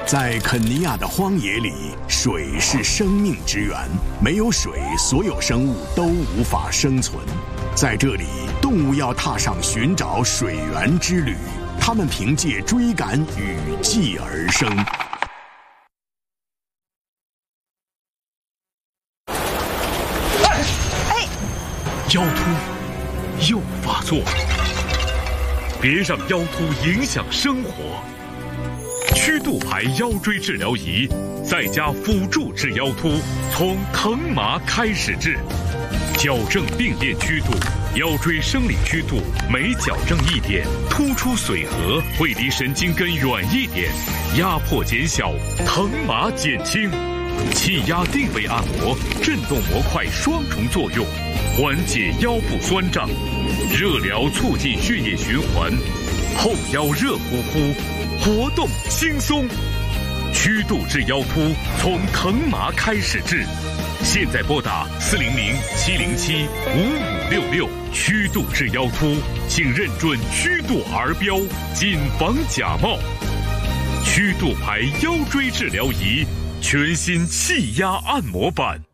在肯尼亚的荒野里，水是生命之源，没有水，所有生物都无法生存。在这里，动物要踏上寻找水源之旅，它们凭借追赶雨季而生。 腰突又发作了，别让腰突影响生活。曲度牌腰椎治疗仪，再加辅助治腰突，从疼麻开始治，矫正病变曲度。腰椎生理曲度每矫正一点，突出髓核会离神经根远一点，压迫减小，疼麻减轻。气压定位按摩，震动模块双重作用，缓解腰部酸胀，热疗促进血液循环，后腰热乎乎，活动轻松。曲度治腰突，从疼麻开始治。现在拨打400-707-5566，曲度治腰突，请认准曲度儿标，谨防假冒。曲度牌腰椎治疗仪，全新气压按摩版。